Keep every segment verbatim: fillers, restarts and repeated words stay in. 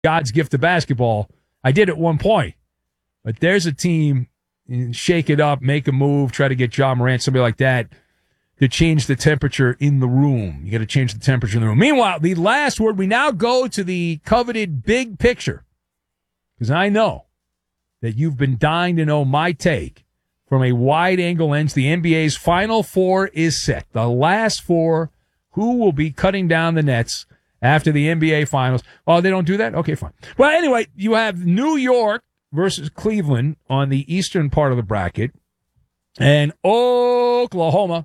God's gift to basketball. I did at one point. But there's a team, shake it up, make a move, try to get Ja Morant, somebody like that, to change the temperature in the room. You got to change the temperature in the room. Meanwhile, the last word, we now go to the coveted big picture. Because I know that you've been dying to know my take from a wide-angle lens. The N B A's Final Four is set. The last four, who will be cutting down the nets after the N B A Finals. Oh, they don't do that? Okay, fine. Well, anyway, you have New York versus Cleveland on the eastern part of the bracket, and Oklahoma,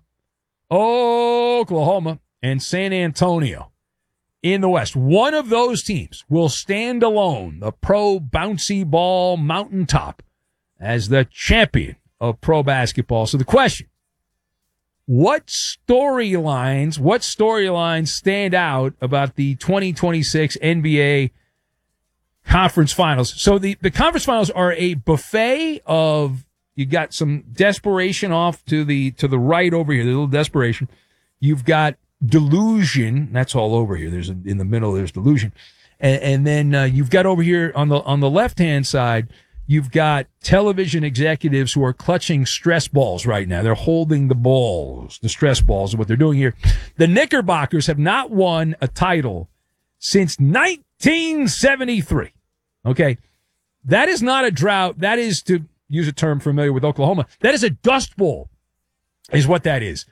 Oklahoma, and San Antonio in the West. One of those teams will stand alone, the pro bouncy ball mountaintop, as the champion of pro basketball. So the question, what storylines, what storylines stand out about the twenty twenty-six N B A Conference Finals? So the, the Conference Finals are a buffet of, you got some desperation off to the, to the right over here, the little desperation. You've got delusion. That's all over here. There's a, in the middle, there's delusion. And, and then, uh, you've got over here on the, on the left-hand side, you've got television executives who are clutching stress balls right now. They're holding the balls, the stress balls is what they're doing here. The Knickerbockers have not won a title since nineteen seventy-three. Okay. That is not a drought. That is, to use a term familiar with Oklahoma, that is a dust bowl, is what that is.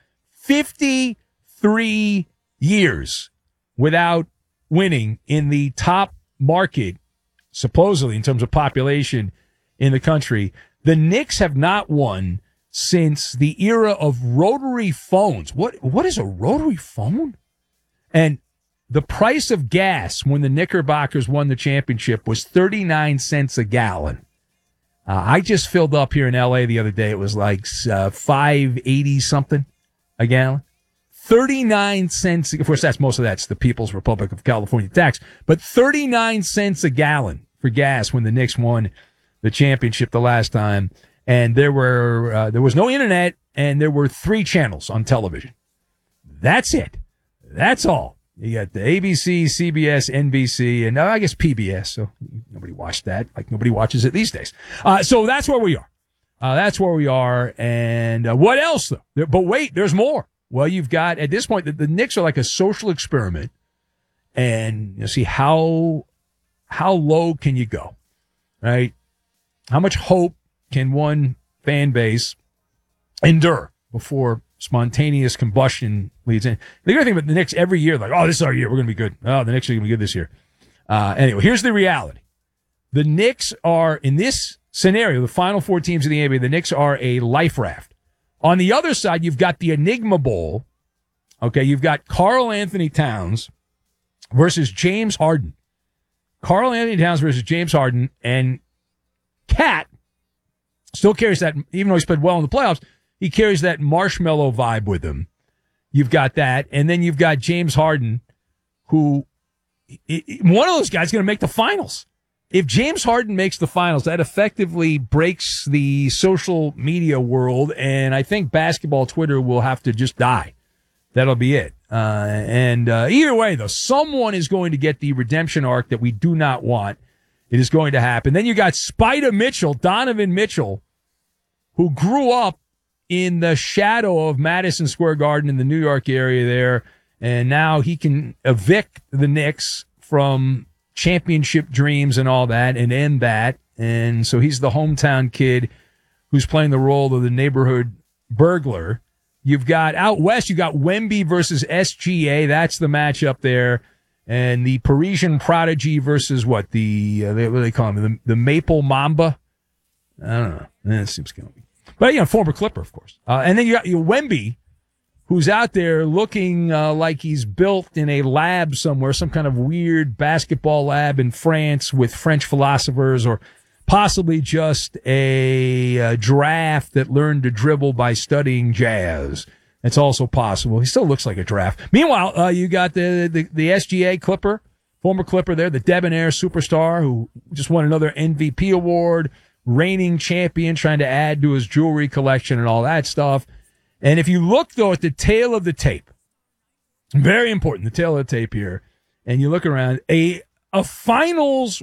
fifty-three years without winning in the top market, supposedly in terms of population in the country. The Knicks have not won since the era of rotary phones. What, what is a rotary phone? And the price of gas when the Knickerbockers won the championship was thirty-nine cents a gallon. Uh, I just filled up here in L A the other day. It was like uh, five eighty something a gallon. thirty-nine cents. Of course, that's most of that's the People's Republic of California tax, but thirty-nine cents a gallon for gas when the Knicks won the championship the last time. And there were, uh, there was no internet, and there were three channels on television. That's it. That's all. You got the A B C, C B S, N B C, and uh, I guess P B S. So nobody watched that. Like nobody watches it these days. Uh, so that's where we are. Uh, that's where we are. And uh, what else though? There, but wait, there's more. Well, you've got, at this point, the, the Knicks are like a social experiment. And you see how, how low can you go, right? How much hope can one fan base endure before spontaneous combustion leads in? The other thing about the Knicks, every year, like, oh, this is our year, we're going to be good. Oh, the Knicks are going to be good this year. Uh, anyway, here's the reality. The Knicks are, in this scenario, the final four teams of the N B A, the Knicks are a life raft. On the other side, you've got the Enigma Bowl. Okay, you've got Karl Anthony Towns versus James Harden. Karl Anthony Towns versus James Harden, and Cat still carries that, even though he's played well in the playoffs, he carries that marshmallow vibe with him. You've got that, and then you've got James Harden, who, one of those guys is going to make the finals. If James Harden makes the finals, that effectively breaks the social media world, and I think basketball Twitter will have to just die. That'll be it. Uh, and uh, either way, though, someone is going to get the redemption arc that we do not want. It is going to happen. Then you got Spider Mitchell, Donovan Mitchell, who grew up in the shadow of Madison Square Garden in the New York area there, and now he can evict the Knicks from championship dreams and all that and end that. And so he's the hometown kid who's playing the role of the neighborhood burglar. You've got out west, you got Wemby versus S G A. That's the matchup there. And the Parisian Prodigy versus what? The, uh, what do they call him? The, the Maple Mamba? I don't know. That seems kind of, but, you know, former Clipper, of course. Uh, and then you got you know, Wemby, who's out there looking uh, like he's built in a lab somewhere, some kind of weird basketball lab in France with French philosophers, or possibly just a, a giraffe that learned to dribble by studying jazz. It's also possible. He still looks like a giraffe. Meanwhile, uh, you got the, the, the S G A Clipper, former Clipper there, the debonair superstar who just won another M V P award, reigning champion, trying to add to his jewelry collection and all that stuff. And if you look, though, at the tail of the tape, very important, the tail of the tape here, and you look around, a a finals